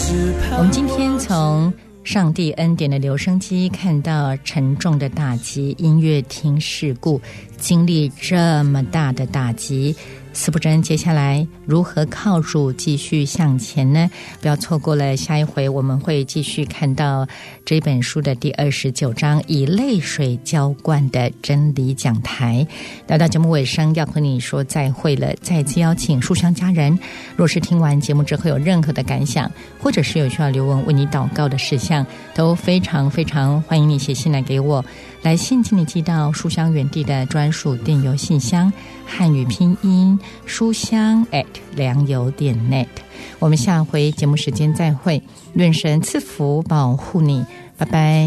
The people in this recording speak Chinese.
我们今天从上帝恩典的留声机看到沉重的打击，音乐厅事故经历这么大的打击，司布真接下来如何靠主继续向前呢？不要错过了下一回，我们会继续看到这本书的第29章，以泪水浇灌的真理讲台。来到节目尾声，要和你说再会了，再次邀请书香家人，若是听完节目之后有任何的感想，或者是有需要刘文为你祷告的事项，都非常非常欢迎你写信来给我。来信请你寄到书香园地的专属电邮信箱，汉语拼音书香@良友.net。我们下回节目时间再会，愿神赐福保护你，拜拜。